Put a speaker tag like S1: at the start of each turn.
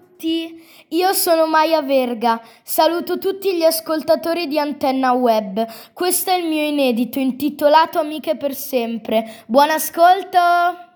S1: tutti, io sono Maia Verga, saluto tutti gli ascoltatori di Antenna Web. Questo è il mio inedito intitolato Amiche per sempre. Buon ascolto!